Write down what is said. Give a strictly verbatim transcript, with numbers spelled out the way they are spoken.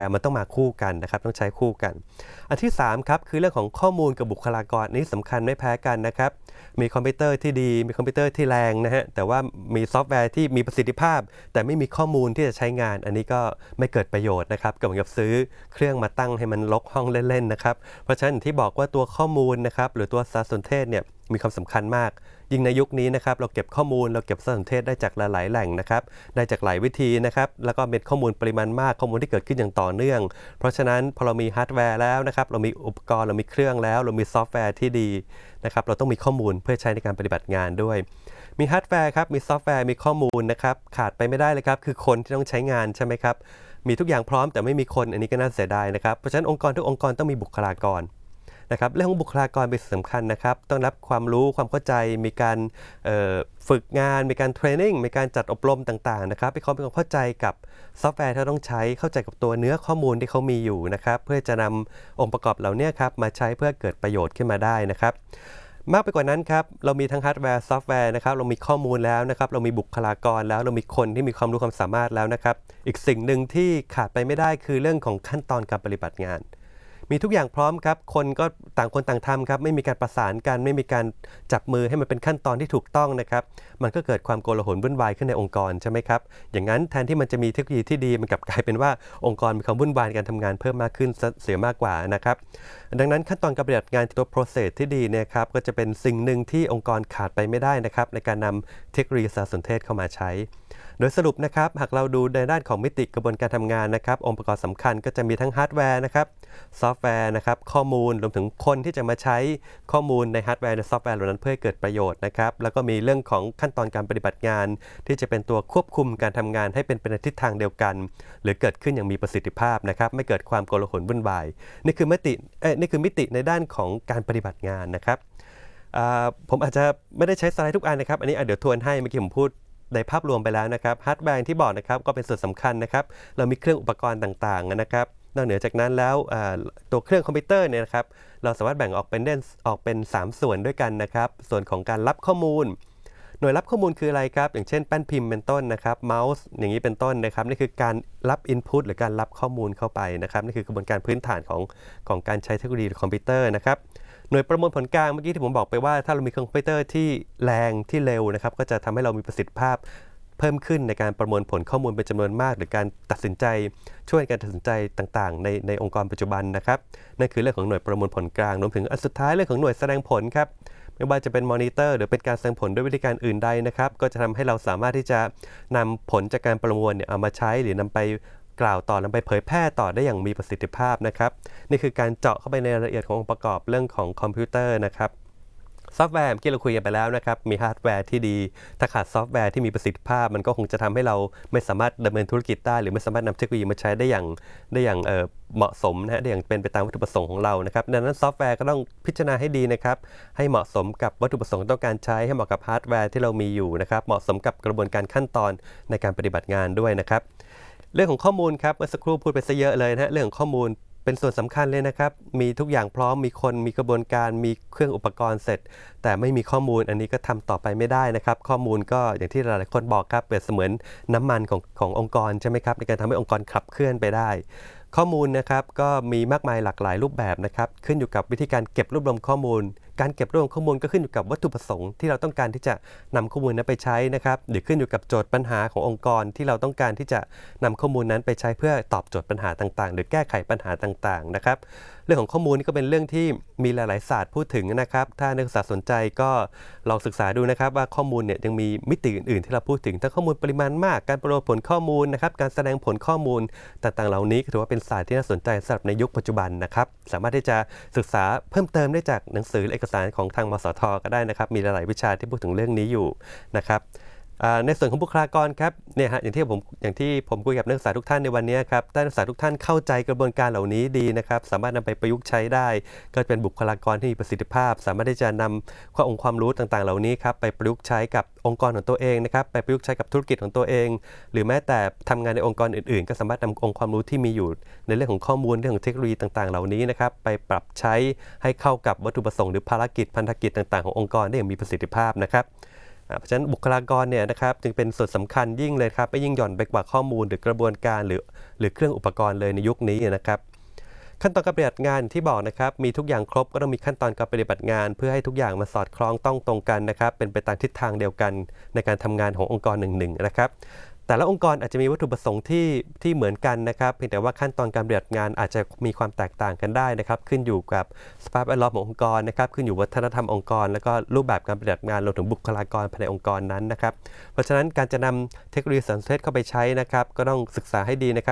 แต่มันต้องมาคู่กันนะครับต้องใช้คู่กันอันที่สามครับคือเรื่องของข้อมูลกับบุคลากรนี้สำคัญไม่แพ้กันนะครับมีคอมพิวเตอร์ที่ดีมีคอมพิวเตอร์ที่แรงนะฮะแต่ว่ามีซอฟต์แวร์ที่มีประสิทธิภาพแต่ไม่มีข้อมูลที่จะใช้งานอันนี้ก็ไม่เกิดประโยชน์นะครับก็เหมือนกับซื้อเครื่องมาตั้งให้มันรกห้องเล่นๆนะครับเพราะฉะนั้นที่บอกว่าตัวข้อมูลนะครับหรือตัวสารสนเทศเนี่ยมีความสำคัญมากยิ่งในยุคนี้นะครับเราเก็บข้อมูลเราเก็บสารสนเทศได้จากหลายๆแหล่งนะครับได้จากหลายวิธีนะครับแล้วก็เป็นข้อมูลปริมาณมากข้อมูลที่เกิดขึ้นอย่างต่อเนื่องเพราะฉะนั้นพอเรามีฮาร์ดแวร์แล้วนะครับเรามีอุปกรณ์เรามีเครื่องแล้วเรามีซอฟต์แวร์ที่ดีนะครับเราต้องมีข้อมูลเพื่อใช้ในการปฏิบัติงานด้วยมีฮาร์ดแวร์ครับมีซอฟต์แวร์มีข้อมูลนะครับขาดไปไม่ได้เลยครับคือคนที่ต้องใช้งานใช่ไหมครับมีทุกอย่างพร้อมแต่ไม่มีคนอันนี้ก็น่าเสียดายนะครับเพราะฉะนั้นองค์กรทุกองค์กรต้องมีบุคลากรนะครับเรื่องของบุคลากรเป็นสำคัญนะครับต้องรับความรู้ความเข้าใจมีการฝึกงานมีการเทรนนิ่งมีการจัดอบรมต่างๆนะครับให้เขาเป็นความเข้าใจกับซอฟต์แวร์ที่ต้องใช้เข้าใจกับตัวเนื้อข้อมูลที่เขามีอยู่นะครับเพื่อจะนำองค์ประกอบเหล่านี้ครับมาใช้เพื่อเกิดประโยชน์ขึ้นมาได้นะครับมากไปกว่านั้นครับเรามีทั้งฮาร์ดแวร์ซอฟต์แวร์นะครับเรามีข้อมูลแล้วนะครับเรามีบุคลากรแล้วเรามีคนที่มีความรู้ความสามารถแล้วนะครับอีกสิ่งหนึ่งที่ขาดไปไม่ได้คือเรื่องของขั้นตอนการปฏิบัติงานมีทุกอย่างพร้อมครับคนก็ต่างคนต่างทำครับไม่มีการประสานกันไม่มีการจับมือให้มันเป็นขั้นตอนที่ถูกต้องนะครับมันก็เกิดความโกลาหลวุ่นวายขึ้นในองค์กรใช่ไหมครับอย่างนั้นแทนที่มันจะมีเทคโนโลยีที่ดีมันกลับกลายเป็นว่าองค์กรมีความวุ่นวายการทำงานเพิ่มมากขึ้นเสียมากกว่านะครับดังนั้นขั้นตอนการปฏิบัติงานตัว process ที่ดีเนี่ยครับก็จะเป็นสิ่งหนึ่งที่องค์กรขาดไปไม่ได้นะครับในการนำเทคโนโลยีสารสนเทศเข้ามาใช้โดยสรุปนะครับหากเราดูในด้านของมิติกระบวนการทำงานนะครับองค์ประกอบสำคัญก็จะมีทั้งฮาร์ดแวร์นะครับซอฟต์แวร์นะครับข้อมูลรวมถึงคนที่จะมาใช้ข้อมูลในฮาร์ดแวร์ในซอฟต์แวร์เหล่านั้นเพื่อเกิดประโยชน์นะครับแล้วก็มีเรื่องของขั้นตอนการปฏิบัติงานที่จะเป็นตัวควบคุมการทำงานให้เป็นไปในทิศทางเดียวกันหรือเกิดขึ้นอย่างมีประสิทธิภาพนะครับไม่เกิดความโกลาหลวุ่นวายนี่คือมิติเอ้ยนี่คือมิติในด้านของการปฏิบัติงานนะครับผมอาจจะไม่ได้ใช้สไลด์ทุกอันนะครับอันนี้เดี๋ยวทวนให้เมื่อกี้ผมพูดในภาพรวมไปแล้วนะครับฮาร์ดแวร์ที่บอกนะครับก็เป็นส่วนสำคัญนะครับเรามีเครื่องอุปกรณ์ต่างๆนะครับนอกเหนือจากนั้นแล้วตัวเครื่องคอมพิวเตอร์เนี่ยนะครับเราสามารถแบ่งออกเป็นออกเป็นสามส่วนด้วยกันนะครับส่วนของการรับข้อมูลหน่วยรับข้อมูลคืออะไรครับอย่างเช่นแป้นพิมพ์เป็นต้นนะครับเมาส์อย่างนี้เป็นต้นนะครับนี่คือการรับ Input หรือการรับข้อมูลเข้าไปนะครับนี่คือกระบวนการพื้นฐานของของการใช้เทคโนโลยีคอมพิวเตอร์นะครับหน่วยประมวลผลกลางเมื่อกี้ที่ผมบอกไปว่าถ้าเรามีเครื่องคอมพิวเตอร์ที่แรงที่เร็วนะครับก็จะทำให้เรามีประสิทธิภาพเพิ่มขึ้นในการประมวลผลข้อมูลเป็นจำนวนมากหรือการตัดสินใจช่วยการตัดสินใจต่างๆในในองค์กรปัจจุบันนะครับนั่นคือเรื่องของหน่วยประมวลผลกลางรวมถึงอันสุดท้ายเรื่องของหน่วยแสดงผลครับไม่ว่าจะเป็นมอนิเตอร์หรือเป็นการแสดงผลด้วยวิธีการอื่นใดนะครับก็จะทำให้เราสามารถที่จะนำผลจากการประมวลเนี่ยเอามาใช้หรือนำไปกล่าวต่อนำไปเผยแพร่ต่อได้อย่างมีประสิทธิภาพนะครับนี่คือการเจาะเข้าไปในรายละเอียดขององค์ประกอบเรื่องของคอมพิวเตอร์นะครับซอฟต์แวร์เมื่อกี้เราคุยกันไปแล้วนะครับมีฮาร์ดแวร์ที่ดีถ้าขาดซอฟต์แวร์ที่มีประสิทธิภาพมันก็คงจะทำให้เราไม่สามารถดำเนินธุรกิจได้หรือไม่สามารถนำเทคโนโลยีมาใช้ได้อย่างได้อย่างเอ่อเหมาะสมนะฮะได้อย่างเป็นไปตามวัตถุประสงค์ของเรานะครับดังนั้นซอฟต์แวร์ก็ต้องพิจารณาให้ดีนะครับให้เหมาะสมกับวัตถุประสงค์ต้องการใช้ให้เหมาะกับฮาร์ดแวร์ที่เรามีอยู่นะครับเหมาะสมกับกระบวนการขั้นตอนในการปฏิบัติงานด้วยนะครับเรื่องของข้อมูลครับเมื่อสักครู่พูดไปซะเยอะเลยนะฮะเรื่องของข้อมูลเป็นส่วนสำคัญเลยนะครับมีทุกอย่างพร้อมมีคนมีกระบวนการมีเครื่องอุปกรณ์เสร็จแต่ไม่มีข้อมูลอันนี้ก็ทำต่อไปไม่ได้นะครับข้อมูลก็อย่างที่หลายๆคนบอกครับเปรียบเสมือนน้ำมันของขององค์กรใช่ไหมครับในการทำให้องค์กรขับเคลื่อนไปได้ข้อมูลนะครับก็มีมากมายหลากหลายรูปแบบนะครับขึ้นอยู่กับวิธีการเก็บรวบรวมข้อมูลการเก็บรวบรวมข้อมูลก็ขึ้นอยู่กับวัตถุประสงค์ที่เราต้องการที่จะนำข้อมูลนั้นไปใช้นะครับหรือขึ้นอยู่กับโจทย์ปัญหาขององค์กรที่เราต้องการที่จะนำข้อมูลนั้นไปใช้เพื่อตอบโจทย์ปัญหาต่างๆหรือแก้ไขปัญหาต่างๆนะครับเรื่องของข้อมูลนี่ก็เป็นเรื่องที่มีหลายๆศาสตร์พูดถึงนะครับถ้านักศึกษาสนใจก็ลองศึกษาดูนะครับว่าข้อมูลเนี่ยยังมีมิติอื่นๆที่เราพูดถึงทั้งข้อมูลปริมาณมากการประมวลผลข้อมูลนะครับการแสดงผลข้อมูลต่างๆเหล่านี้ถือว่าเป็นศาสตร์ที่น่าสนใจสำหรับในยุคปัจจุบันนะครับสามารถที่จะศึกษาเพิ่มเติมได้จากหนังสือเอกสารของทางมสท.ก็ได้นะครับมีหลายๆวิชาที่พูดถึงเรื่องนี้อยู่นะครับในส่วนของบุคลากรครับเนี่ยฮะอย่างที่ผมอย่างที่ผมคุยกับนักศึกษาทุกท่านในวันนี้ครับถ้านักศึกษาทุกท่านเข้าใจกระบวนการเหล่านี้ดีนะครับสามารถนำไปประยุกต์ใช้ได้ก็เป็นบุคลากรที่มีประสิทธิภาพสามารถที่จะนำข้อองค์ความรู้ต่างๆเหล่านี้ครับไปประยุกต์ใช้กับองค์กรของตัวเองนะครับไปประยุกต์ใช้กับธุรกิจของตัวเองหรือแม้แต่ทำงานในองค์กรอื่นๆก็สามารถนำองค์ความรู้ที่มีอยู่ในเรื่องของข้อมูลเรื่องของเทคโนโลยีต่างๆเหล่านี้นะครับไปปรับใช้ให้เข้ากับวัตถุประสงค์หรือภารกิจพันธกิจต่างๆขององค์กรได้อย่างมีประสิทธิภาพนะครับเพราะฉะนั้นบุคลากรเนี่ยนะครับจึงเป็นส่วนสำคัญยิ่งเลยครับไม่ยิ่งหย่อนไปกว่าข้อมูลหรือกระบวนการหรือหรือเครื่องอุปกรณ์เลยในยุคนี้นะครับขั้นตอนการปฏิบัติงานที่บอกนะครับมีทุกอย่างครบก็ต้องมีขั้นตอนการปฏิบัติงานเพื่อให้ทุกอย่างมาสอดคล้องต้องตรงกันนะครับเป็นไปตามทิศทางเดียวกันในการทำงานขององค์กรหนึ่งๆนะครับแต่ละองค์กรอาจจะมีวัตถุประสงค์ที่ที่เหมือนกันนะครับเพียงแต่ว่าขั้นตอนการปฏิบัติงานอาจจะมีความแตกต่างกันได้นะครับขึ้นอยู่กับสภาพแวดล้อมขององค์กรนะครับขึ้นอยู่วัฒนธรรมองค์กรแล้วก็รูปแบบการปฏิบัติงานรวมถึงบุคลากรภายในองค์กรนั้นนะครับเพราะฉะนั้นการจะนำเทคโนโลยีสารสนเทศเข้าไปใช้นะครับก็ต้องศึกษาให้ดีนะครับ